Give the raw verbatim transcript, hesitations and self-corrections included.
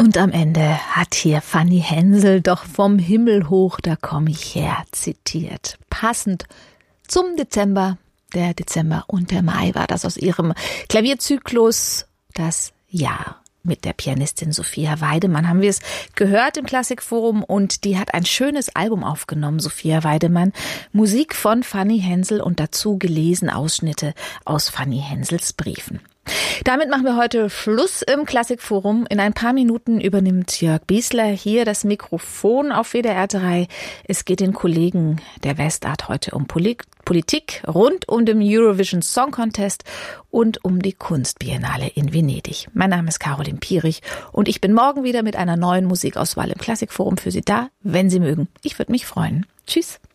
Und am Ende hat hier Fanny Hensel doch vom Himmel hoch, da komm ich her, zitiert. Passend zum Dezember, der Dezember und der Mai war das aus ihrem Klavierzyklus, das Jahr. Mit der Pianistin Sophia Weidemann haben wir es gehört im Klassikforum und die hat ein schönes Album aufgenommen, Sophia Weidemann. Musik von Fanny Hensel und dazu gelesen Ausschnitte aus Fanny Hensels Briefen. Damit machen wir heute Schluss im Klassikforum. In ein paar Minuten übernimmt Jörg Biesler hier das Mikrofon auf W D R drei. Es geht den Kollegen der Westart heute um Politik rund um den Eurovision Song Contest und um die Kunstbiennale in Venedig. Mein Name ist Caroline Pierich und ich bin morgen wieder mit einer neuen Musikauswahl im Klassikforum für Sie da, wenn Sie mögen. Ich würde mich freuen. Tschüss.